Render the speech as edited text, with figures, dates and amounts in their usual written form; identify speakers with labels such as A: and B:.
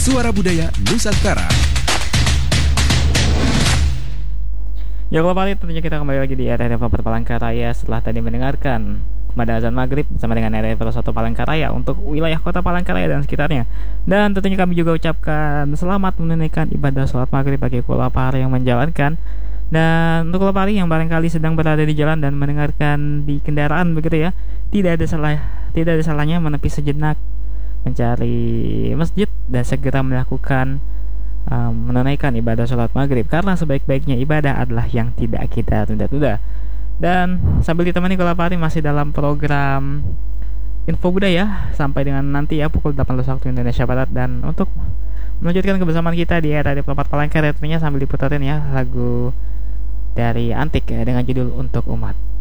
A: Suara Budaya Nusantara.
B: Ya kalau Pak, tentunya kita kembali lagi di RRI Palangkaraya setelah tadi mendengarkan pada azan maghrib bersama dengan RRI 1 Palangkaraya untuk wilayah kota Palangkaraya dan sekitarnya. Dan tentunya kami juga ucapkan selamat menunaikan ibadah sholat maghrib bagi Kolapari yang menjalankan. Dan untuk Kolapari yang barangkali sedang berada di jalan dan mendengarkan di kendaraan begitu ya, tidak ada salahnya menepi sejenak, mencari masjid dan segera melakukan menunaikan ibadah sholat maghrib, karena sebaik-baiknya ibadah adalah yang tidak kita tunda-tunda. Dan sambil ditemani Kolapari masih dalam program Info Budaya sampai dengan nanti ya pukul 18 waktu Indonesia Barat. Dan untuk melanjutkan kebersamaan kita di era di Pelopor Palangkaraya tentunya sambil diputarin ya lagu dari Antik ya, dengan judul Untuk Umat.